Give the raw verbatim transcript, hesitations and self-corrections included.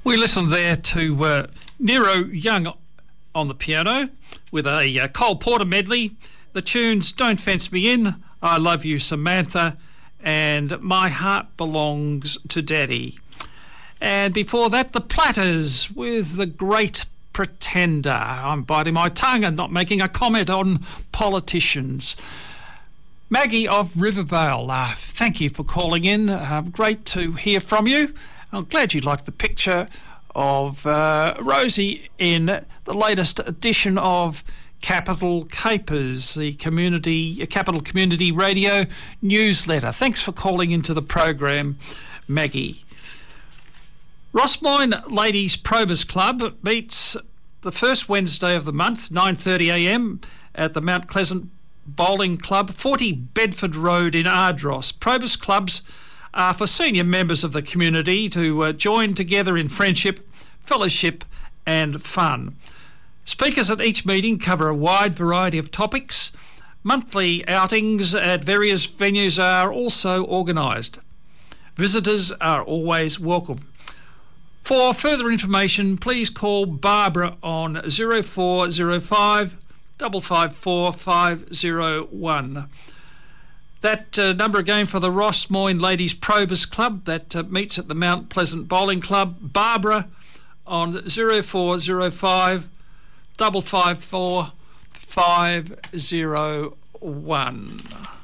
We listened there to uh, Nero Young on the piano with a uh, Cole Porter medley. The tunes Don't Fence Me In, I Love You Samantha, and My Heart Belongs to Daddy. And before that, the Platters with The Great Pretender. I'm biting my tongue and not making a comment on politicians. Maggie of Rivervale, uh, thank you for calling in. Uh, great to hear from you. I'm glad you liked the picture of uh, Rosie in the latest edition of Capital Capers, the community Capital Community Radio newsletter. Thanks for calling into the program, Maggie. Rossmoyne Ladies Probers Club meets the first Wednesday of the month, nine thirty a m at the Mount Pleasant Bowling Club, forty Bedford Road in Ardross. Probers Clubs are for senior members of the community to uh, join together in friendship, fellowship and fun. Speakers at each meeting cover a wide variety of topics. Monthly outings at various venues are also organised. Visitors are always welcome. For further information, please call Barbara on zero four zero five, five five four, five zero one. That uh, number again for the Rossmoyne Ladies Probers Club that uh, meets at the Mount Pleasant Bowling Club. Barbara on zero four zero five, five five four, five zero one.